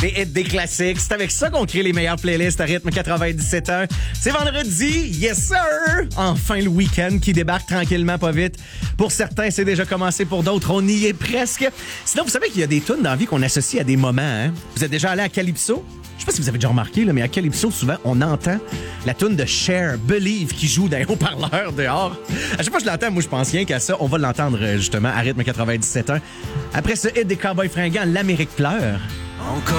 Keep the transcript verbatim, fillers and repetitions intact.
Des hits, des classiques. C'est avec ça qu'on crée les meilleures playlists à rythme quatre-vingt-dix-sept ans. C'est vendredi, yes sir! Enfin le week-end qui débarque tranquillement, pas vite. Pour certains, c'est déjà commencé. Pour d'autres, on y est presque. Sinon, vous savez qu'il y a des tunes dans la vie qu'on associe à des moments. Hein? Vous êtes déjà allé à Calypso? Je sais pas si vous avez déjà remarqué, là, mais à Calypso, souvent, on entend la tune de Cher, Believe, qui joue dans les haut-parleurs dehors. À chaque fois que je l'entends, moi, je pense rien qu'à ça. On va l'entendre, justement, à rythme quatre-vingt-dix-sept ans. Après ce hit des Cowboys fringants, l'Amérique pleure. Encore